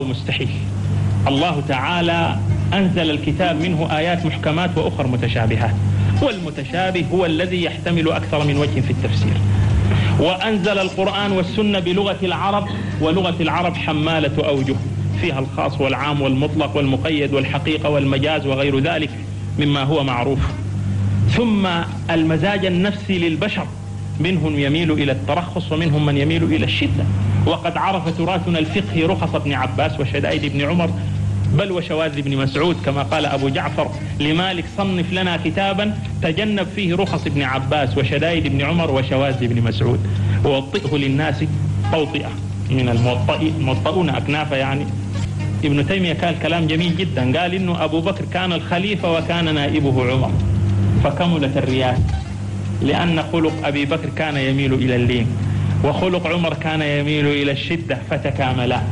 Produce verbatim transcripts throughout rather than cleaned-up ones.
مستحيل. الله تعالى أنزل الكتاب منه آيات محكمات وأخر متشابهات، والمتشابه هو الذي يحتمل أكثر من وجه في التفسير. وأنزل القرآن والسنة بلغة العرب، ولغة العرب حمالة أوجه فيها الخاص والعام والمطلق والمقيد والحقيقة والمجاز وغير ذلك مما هو معروف. ثم المزاج النفسي للبشر، منهم يميل إلى الترخص ومنهم من يميل إلى الشدة. وقد عرف تراثنا الفقهي رخص ابن عباس وشدائد ابن عمر بل وشواذ ابن مسعود، كما قال أبو جعفر لمالك: صنف لنا كتابا تجنب فيه رخص ابن عباس وشدائد ابن عمر وشواذ ابن مسعود ووطئه للناس توطئة من الموطئون أكنافة. يعني ابن تيمية قال كلام جميل جدا، قال إنه أبو بكر كان الخليفة وكان نائبه عمر، فكملت الرياسة، لأن خلق أبي بكر كان يميل إلى اللين وخلق عمر كان يميل إلى الشدة فتكاملا.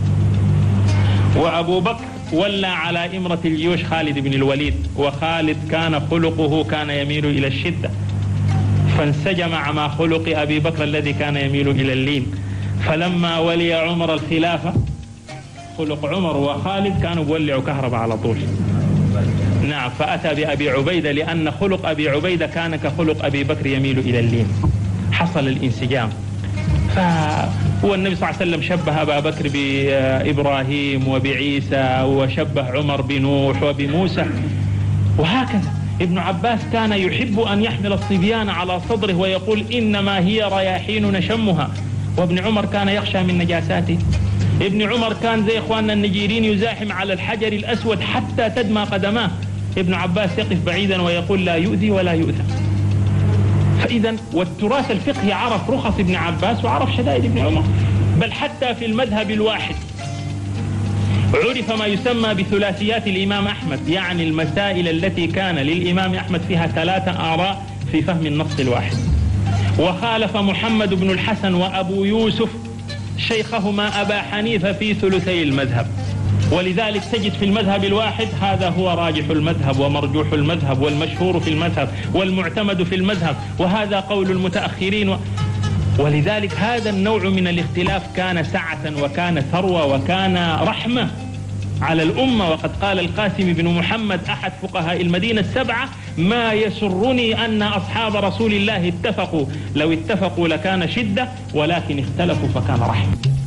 وأبو بكر ولى على إمرة الجيوش خالد بن الوليد، وخالد كان خلقه كان يميل إلى الشدة فانسجم مع خلق أبي بكر الذي كان يميل إلى اللين. فلما ولي عمر الخلافة، خلق عمر وخالد كانوا يولعوا كهرباء على طول. نعم، فأتى بأبي عبيدة لأن خلق أبي عبيدة كان كخلق أبي بكر يميل إلى اللين، حصل الانسجام. فهو النبي صلى الله عليه وسلم شبه أبا بكر بإبراهيم وبعيسى، وشبه عمر بنوح وبموسى، وهكذا. ابن عباس كان يحب أن يحمل الصبيان على صدره ويقول: إنما هي رياحين نشمها. وابن عمر كان يخشى من نجاساته. ابن عمر كان زي إخواننا النجيرين يزاحم على الحجر الأسود حتى تدمى قدماه. ابن عباس يقف بعيدا ويقول: لا يؤذي ولا يؤذى. فإذا والتراث الفقهي عرف رخص ابن عباس وعرف شدائد ابن عمر، بل حتى في المذهب الواحد عرف ما يسمى بثلاثيات الإمام أحمد، يعني المسائل التي كان للإمام أحمد فيها ثلاثة آراء في فهم النص الواحد. وخالف محمد بن الحسن وأبو يوسف شيخهما أبا حنيفة في ثلثي المذهب، ولذلك تجد في المذهب الواحد هذا هو راجح المذهب ومرجوح المذهب والمشهور في المذهب والمعتمد في المذهب، وهذا قول المتأخرين و... ولذلك هذا النوع من الاختلاف كان سعة وكان ثروة وكان رحمة على الأمة. وقد قال القاسم بن محمد أحد فقهاء المدينة السبعة: ما يسرني أن أصحاب رسول الله اتفقوا، لو اتفقوا لكان شدة ولكن اختلفوا فكان رحمة.